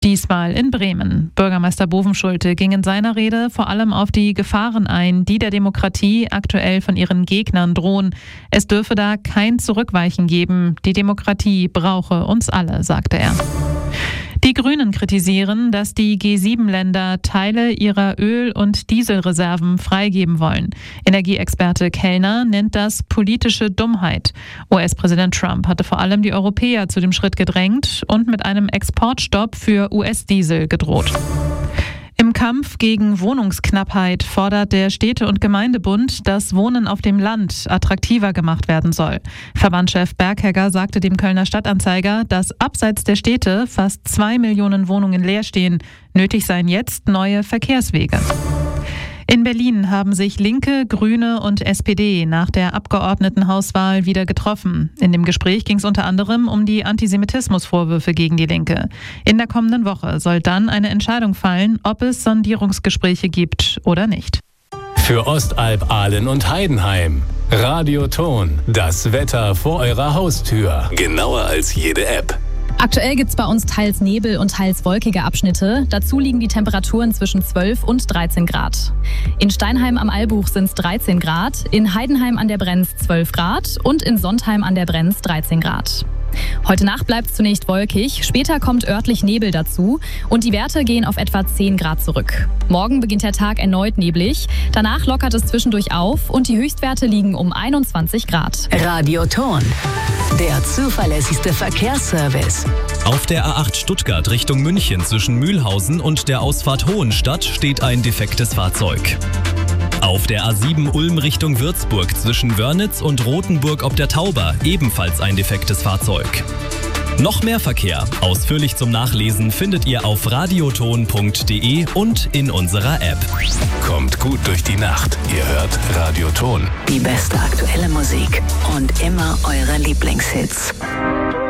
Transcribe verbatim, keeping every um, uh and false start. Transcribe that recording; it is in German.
Diesmal in Bremen. Bürgermeister Bovenschulte ging in seiner Rede vor allem auf die Gefahren ein, die der Demokratie aktuell von ihren Gegnern drohen. Es dürfe da kein Zurückweichen geben. Die Demokratie brauche uns alle, sagte er. Die Grünen kritisieren, dass die G sieben Länder Teile ihrer Öl- und Dieselreserven freigeben wollen. Energieexperte Kellner nennt das politische Dummheit. U S-Präsident Trump hatte vor allem die Europäer zu dem Schritt gedrängt und mit einem Exportstopp für U S-Diesel gedroht. Im Kampf gegen Wohnungsknappheit fordert der Städte- und Gemeindebund, dass Wohnen auf dem Land attraktiver gemacht werden soll. Verbandschef Berghegger sagte dem Kölner Stadtanzeiger, dass abseits der Städte fast zwei Millionen Wohnungen leer stehen. Nötig seien jetzt neue Verkehrswege. In Berlin haben sich Linke, Grüne und S P D nach der Abgeordnetenhauswahl wieder getroffen. In dem Gespräch ging es unter anderem um die Antisemitismusvorwürfe gegen die Linke. In der kommenden Woche soll dann eine Entscheidung fallen, ob es Sondierungsgespräche gibt oder nicht. Für Ostalb, Ahlen und Heidenheim. Radioton, das Wetter vor eurer Haustür. Genauer als jede App. Aktuell gibt es bei uns teils Nebel und teils wolkige Abschnitte. Dazu liegen die Temperaturen zwischen zwölf und dreizehn Grad. In Steinheim am Albuch sind es dreizehn Grad, in Heidenheim an der Brenz zwölf Grad und in Sontheim an der Brenz dreizehn Grad. Heute Nacht bleibt es zunächst wolkig, später kommt örtlich Nebel dazu und die Werte gehen auf etwa zehn Grad zurück. Morgen beginnt der Tag erneut neblig, danach lockert es zwischendurch auf und die Höchstwerte liegen um einundzwanzig Grad. Radioton, der zuverlässigste Verkehrsservice. Auf der A acht Stuttgart Richtung München zwischen Mühlhausen und der Ausfahrt Hohenstadt steht ein defektes Fahrzeug. Auf der A sieben Ulm Richtung Würzburg zwischen Wörnitz und Rothenburg ob der Tauber ebenfalls ein defektes Fahrzeug. Noch mehr Verkehr, ausführlich zum Nachlesen, findet ihr auf radioton punkt de und in unserer App. Kommt gut durch die Nacht. Ihr hört Radioton. Die beste aktuelle Musik und immer eure Lieblingshits.